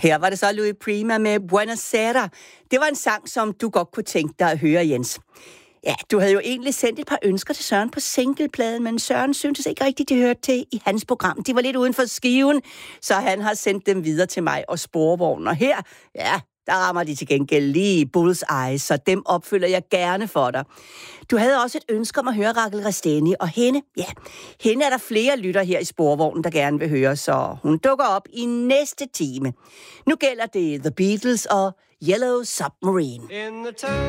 Her var det så Louis Prima med Buenos Aires. Det var en sang, som du godt kunne tænke dig at høre, Jens. Ja, du havde jo egentlig sendt et par ønsker til Søren på singlepladen, men Søren syntes ikke rigtigt, de hørte til i hans program. De var lidt uden for skiven, så han har sendt dem videre til mig og Sporvognen. Og her, ja, der rammer de til gengæld lige bullseye, så dem opfylder jeg gerne for dig. Du havde også et ønske om at høre Rachel Resteni, og hende er der flere lytter her i Sporvognen, der gerne vil høre, så hun dukker op i næste time. Nu gælder det The Beatles og Yellow Submarine.